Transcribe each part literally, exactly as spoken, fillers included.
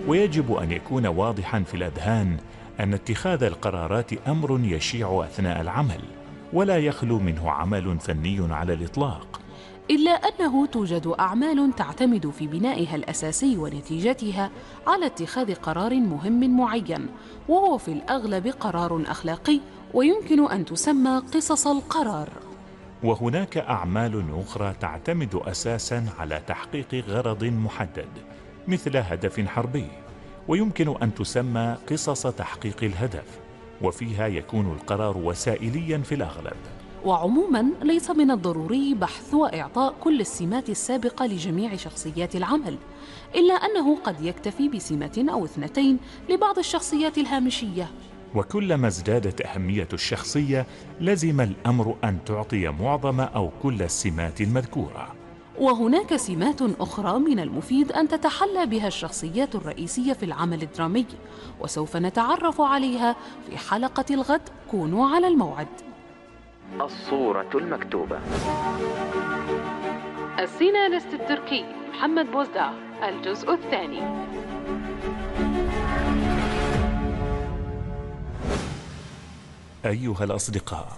ويجب أن يكون واضحا في الأذهان أن اتخاذ القرارات أمر يشيع أثناء العمل، ولا يخلو منه عمل فني على الإطلاق. إلا أنه توجد أعمال تعتمد في بنائها الأساسي ونتيجتها على اتخاذ قرار مهم معين، وهو في الأغلب قرار أخلاقي، ويمكن أن تسمى قصص القرار. وهناك أعمال أخرى تعتمد أساساً على تحقيق غرض محدد مثل هدف حربي، ويمكن أن تسمى قصص تحقيق الهدف، وفيها يكون القرار وسائلياً في الأغلب. وعموماً ليس من الضروري بحث وإعطاء كل السمات السابقة لجميع شخصيات العمل، إلا أنه قد يكتفي بسمة أو اثنتين لبعض الشخصيات الهامشية. وكلما ازدادت أهمية الشخصية لزم الأمر أن تعطي معظم أو كل السمات المذكورة. وهناك سمات أخرى من المفيد أن تتحلى بها الشخصيات الرئيسية في العمل الدرامي، وسوف نتعرف عليها في حلقة الغد. كونوا على الموعد. الصورة المكتوبة. السيناريست التركي محمد بوزداه، الجزء الثاني. أيها الأصدقاء،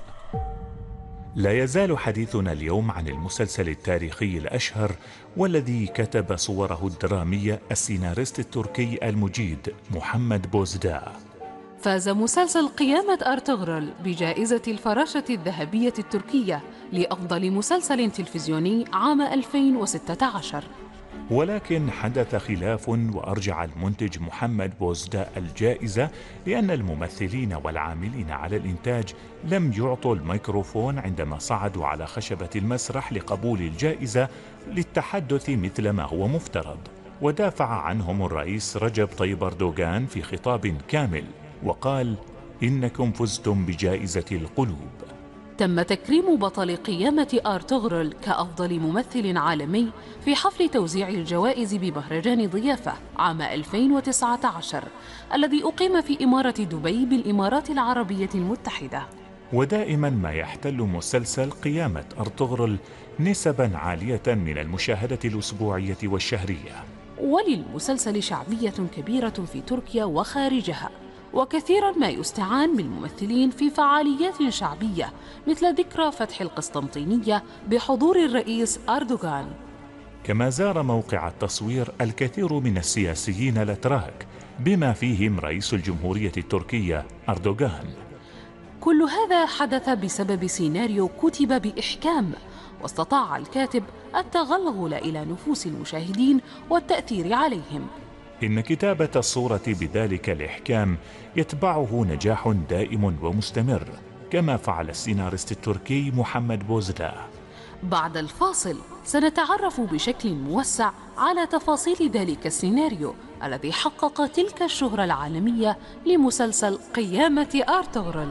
لا يزال حديثنا اليوم عن المسلسل التاريخي الأشهر والذي كتب صوره الدرامية السيناريست التركي المجيد محمد بوزداه. فاز مسلسل قيامة أرطغرل بجائزة الفراشة الذهبية التركية لأفضل مسلسل تلفزيوني عام ألفين وستة عشر. ولكن حدث خلاف وأرجع المنتج محمد بوزداه الجائزة لأن الممثلين والعاملين على الإنتاج لم يعطوا الميكروفون عندما صعدوا على خشبة المسرح لقبول الجائزة للتحدث مثل ما هو مفترض. ودافع عنهم الرئيس رجب طيب أردوغان في خطاب كامل وقال: إنكم فزتم بجائزة القلوب. تم تكريم بطل قيامة أرطغرل كأفضل ممثل عالمي في حفل توزيع الجوائز بمهرجان ضيافة عام ألفين وتسعة عشر الذي أقيم في إمارة دبي بالإمارات العربية المتحدة. ودائما ما يحتل مسلسل قيامة أرطغرل نسبا عالية من المشاهدة الأسبوعية والشهرية، وللمسلسل شعبية كبيرة في تركيا وخارجها، وكثيرا ما يستعان بالممثلين في فعاليات شعبية مثل ذكرى فتح القسطنطينية بحضور الرئيس أردوغان. كما زار موقع التصوير الكثير من السياسيين الأتراك بما فيهم رئيس الجمهورية التركية أردوغان. كل هذا حدث بسبب سيناريو كتب بإحكام، واستطاع الكاتب التغلغل إلى نفوس المشاهدين والتأثير عليهم. إن كتابة الصورة بذلك الإحكام يتبعه نجاح دائم ومستمر، كما فعل السيناريست التركي محمد بوزداه. بعد الفاصل سنتعرف بشكل موسع على تفاصيل ذلك السيناريو الذي حقق تلك الشهرة العالمية لمسلسل قيامة أرطغرل.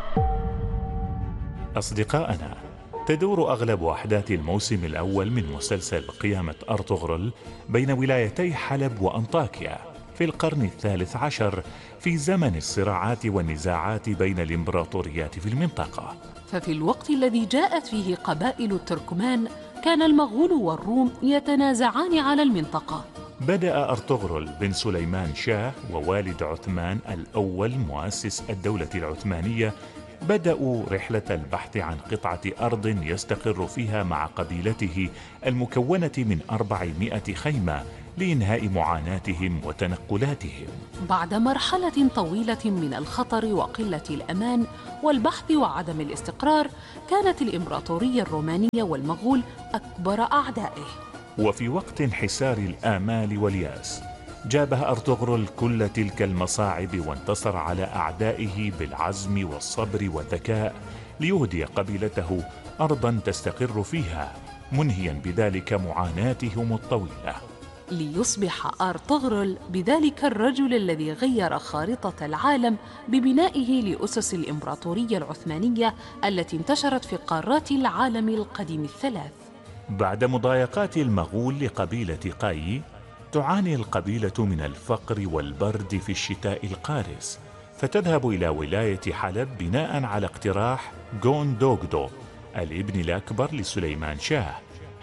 أصدقائنا، تدور أغلب أحداث الموسم الأول من مسلسل قيامة أرطغرل بين ولايتي حلب وأنطاكيا في القرن الثالث عشر، في زمن الصراعات والنزاعات بين الإمبراطوريات في المنطقة. ففي الوقت الذي جاءت فيه قبائل التركمان كان المغول والروم يتنازعان على المنطقة. بدأ أرطغرل بن سليمان شاه ووالد عثمان الأول مؤسس الدولة العثمانية بدأوا رحلة البحث عن قطعة أرض يستقر فيها مع قبيلته المكونة من أربعمائة خيمة لإنهاء معاناتهم وتنقلاتهم. بعد مرحلة طويلة من الخطر وقلة الأمان والبحث وعدم الاستقرار، كانت الإمبراطورية الرومانية والمغول أكبر أعدائه. وفي وقت انحسار الآمال والياس جابه أرطغرل كل تلك المصاعب وانتصر على أعدائه بالعزم والصبر والذكاء ليهدي قبيلته أرضا تستقر فيها، منهيا بذلك معاناتهم الطويلة، ليصبح أرطغرل بذلك الرجل الذي غير خارطة العالم ببنائه لأسس الإمبراطورية العثمانية التي انتشرت في قارات العالم القديم الثلاث. بعد مضايقات المغول لقبيلة قاي، تعاني القبيلة من الفقر والبرد في الشتاء القارس، فتذهب إلى ولاية حلب بناء على اقتراح جون دوغدو الابن الأكبر لسليمان شاه،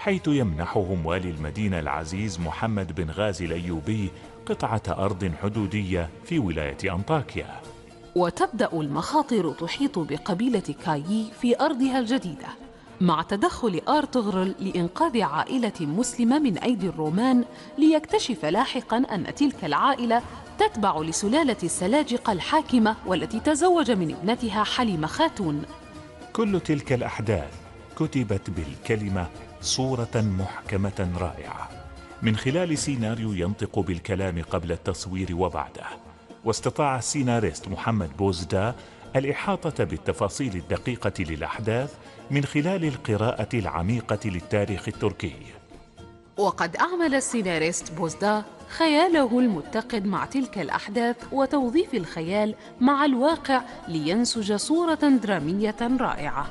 حيث يمنحهم والي المدينة العزيز محمد بن غازي الأيوبي قطعة أرض حدودية في ولاية أنطاكيا. وتبدأ المخاطر تحيط بقبيلة كايي في أرضها الجديدة، مع تدخل أرطغرل لإنقاذ عائلة مسلمة من أيدي الرومان، ليكتشف لاحقاً أن تلك العائلة تتبع لسلالة السلاجقة الحاكمة والتي تزوج من ابنتها حليمة خاتون. كل تلك الأحداث كتبت بالكلمة صورة محكمة رائعة من خلال سيناريو ينطق بالكلام قبل التصوير وبعده. واستطاع السيناريست محمد بوزدا الإحاطة بالتفاصيل الدقيقة للأحداث من خلال القراءة العميقة للتاريخ التركي. وقد أعمل السيناريست بوزدا خياله المتقد مع تلك الأحداث وتوظيف الخيال مع الواقع لينسج صورة درامية رائعة.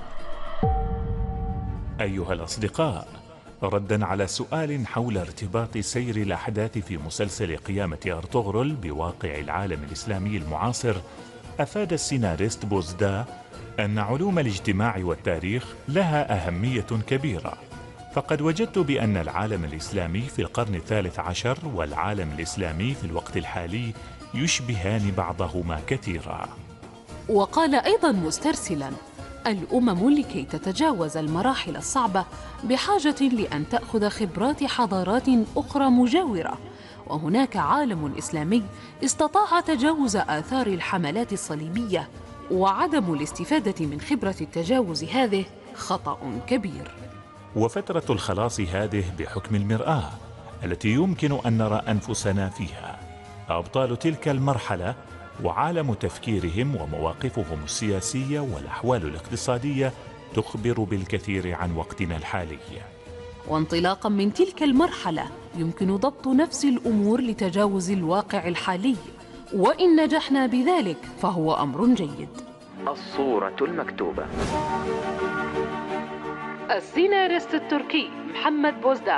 أيها الأصدقاء، رداً على سؤال حول ارتباط سير الأحداث في مسلسل قيامة أرطغرل بواقع العالم الإسلامي المعاصر، أفاد السيناريست بوزدا أن علوم الاجتماع والتاريخ لها أهمية كبيرة، فقد وجدت بأن العالم الإسلامي في القرن الثالث عشر والعالم الإسلامي في الوقت الحالي يشبهان بعضهما كثيرا. وقال أيضا مسترسلا: الأمم لكي تتجاوز المراحل الصعبة بحاجة لأن تأخذ خبرات حضارات أخرى مجاورة، وهناك عالم إسلامي استطاع تجاوز آثار الحملات الصليبية، وعدم الاستفادة من خبرة التجاوز هذه خطأ كبير. وفترة الخلاص هذه بحكم المرآة التي يمكن أن نرى أنفسنا فيها. أبطال تلك المرحلة وعالم تفكيرهم ومواقفهم السياسية والأحوال الاقتصادية تخبر بالكثير عن وقتنا الحالي. وانطلاقا من تلك المرحلة يمكن ضبط نفس الأمور لتجاوز الواقع الحالي، وإن نجحنا بذلك فهو أمر جيد. الصورة المكتوبة. السيناريست التركي محمد بوزدا.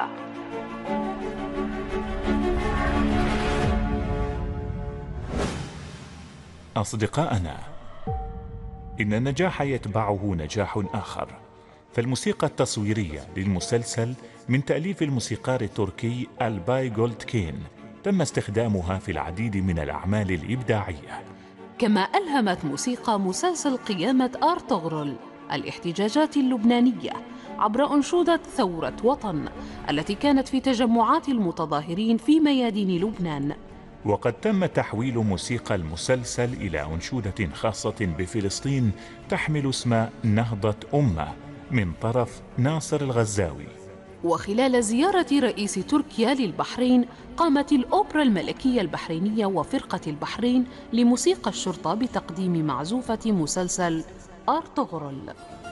أصدقائنا، إن النجاح يتبعه نجاح آخر، فالموسيقى التصويرية للمسلسل من تأليف الموسيقار التركي ألباي جولدكين تم استخدامها في العديد من الأعمال الإبداعية. كما ألهمت موسيقى مسلسل قيامة أرطغرل الاحتجاجات اللبنانية عبر أنشودة ثورة وطن التي كانت في تجمعات المتظاهرين في ميادين لبنان. وقد تم تحويل موسيقى المسلسل إلى أنشودة خاصة بفلسطين تحمل اسم نهضة أمة من طرف ناصر الغزاوي. وخلال زيارة رئيس تركيا للبحرين، قامت الأوبرا الملكية البحرينية وفرقة البحرين لموسيقى الشرطة بتقديم معزوفة مسلسل أرطغرل.